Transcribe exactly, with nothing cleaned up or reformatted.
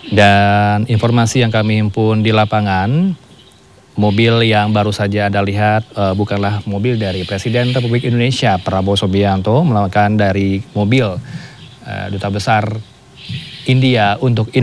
Dan informasi yang kami himpun di lapangan, mobil yang baru saja Anda lihat uh, bukanlah mobil dari Presiden Republik Indonesia Prabowo Subianto, melainkan dari mobil uh, Duta Besar India untuk Indonesia.